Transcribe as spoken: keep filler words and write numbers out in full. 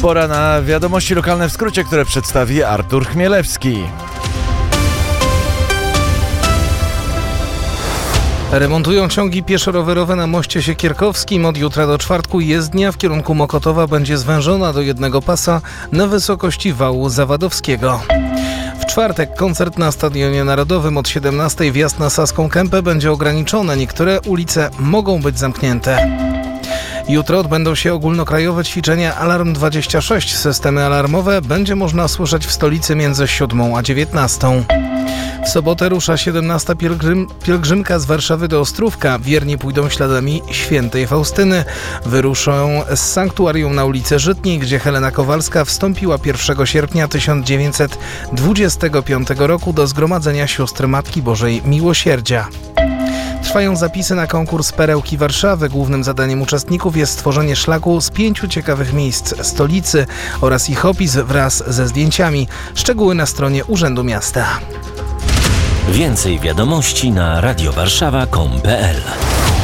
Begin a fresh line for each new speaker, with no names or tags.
Pora na wiadomości lokalne w skrócie, które przedstawi Artur Chmielewski.
Remontują ciągi pieszo-rowerowe na moście Siekierkowskim. Od jutra do czwartku jezdnia w kierunku Mokotowa będzie zwężona do jednego pasa na wysokości wału Zawadowskiego. W czwartek koncert na Stadionie Narodowym od siedemnastej. Wjazd na Saską Kępę będzie ograniczony. Niektóre ulice mogą być zamknięte. Jutro odbędą się ogólnokrajowe ćwiczenia Alarm dwadzieścia sześć. Systemy alarmowe będzie można słyszeć w stolicy między siódmą a dziewiętnastą. W sobotę rusza siedemnasta pielgrzym, pielgrzymka z Warszawy do Ostrówka. Wierni pójdą śladami świętej Faustyny. Wyruszą z sanktuarium na ulicy Żytniej, gdzie Helena Kowalska wstąpiła pierwszego sierpnia tysiąc dziewięćset dwudziestego piątego roku do Zgromadzenia Sióstr Matki Bożej Miłosierdzia. Trwają zapisy na konkurs Perełki Warszawy. Głównym zadaniem uczestników jest stworzenie szlaku z pięciu ciekawych miejsc stolicy oraz ich opis wraz ze zdjęciami. Szczegóły na stronie Urzędu Miasta.
Więcej wiadomości na radiowarszawa kropka com kropka pe el.